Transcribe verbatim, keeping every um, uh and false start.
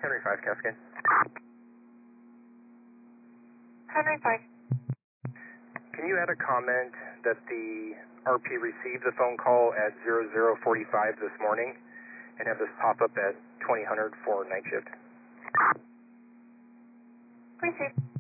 Henry five, Cascade. Henry five. Can you add a comment that the R P received the phone call at zero zero forty-five this morning and have this pop up at twenty hundred for night shift? Received.